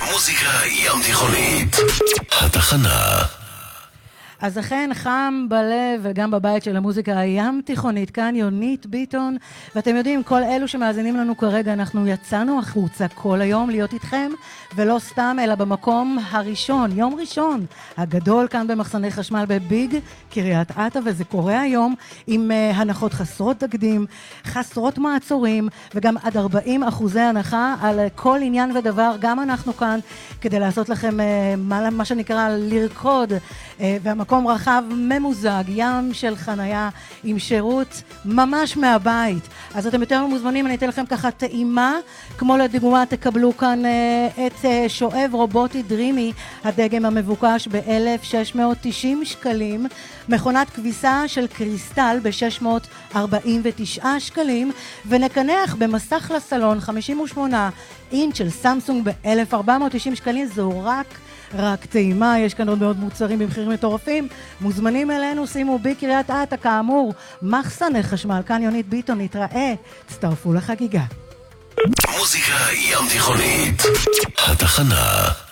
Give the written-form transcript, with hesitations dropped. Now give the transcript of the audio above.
מוזיקה ים תיכונית, התחנה. אז אכן חם בלב וגם בבית של המוזיקה הים תיכונית, כאן יונית ביטון, ואתם יודעים, כל אלו שמאזינים לנו כרגע, אנחנו יצאנו החוצה כל היום להיות איתכם, ולא סתם אלא במקום הראשון, יום ראשון, הגדול כאן במחסני חשמל בביג קריית אתא, וזה קורה היום עם הנחות חסרות תקדים, חסרות מעצורים, וגם עד 40% הנחה על כל עניין ודבר, גם אנחנו כאן כדי לעשות לכם מה שנקרא לרקוד, והמקום רחב ממוזג, ים של חנייה עם שירות ממש מהבית. אז אתם יותר מוזמנים, אני אתן לכם ככה טעימה, כמו לדוגמה תקבלו כאן את שואב רובוטי דרימי, הדגם המבוקש ב-1,690 שקלים, מכונת כביסה של קריסטל ב-649 שקלים, ונקנח במסך לסלון 58 אינץ' של סמסונג ב-1,490 שקלים, זו רק טעימה, יש כאן עוד מאוד מוצרים במחירים מטורפים, מוזמנים אלינו, שימו בקריית אתא, כאמור, מחסני חשמל, כאן יונית ביטון, נתראה, תצטרפו לחגיגה. מוזיקה ים תיכונית, התחנה.